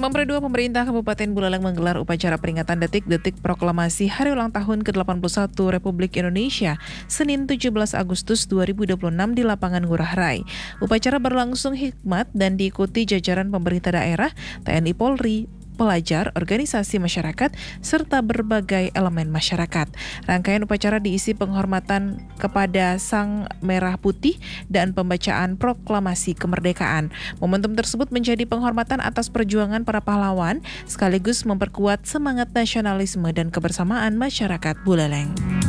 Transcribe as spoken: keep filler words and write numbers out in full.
Pamre dua Pemerintah Kabupaten Buleleng menggelar upacara peringatan detik-detik proklamasi Hari Ulang Tahun ke delapan puluh satu Republik Indonesia Senin tujuh belas Agustus dua ribu dua puluh enam di lapangan Ngurah Rai. Upacara berlangsung hikmat dan diikuti jajaran pemerintah daerah, T N I Polri, pelajar, organisasi masyarakat, serta berbagai elemen masyarakat. Rangkaian upacara diisi penghormatan kepada Sang Merah Putih dan pembacaan proklamasi kemerdekaan. Momentum tersebut menjadi penghormatan atas perjuangan para pahlawan, sekaligus memperkuat semangat nasionalisme dan kebersamaan masyarakat Buleleng.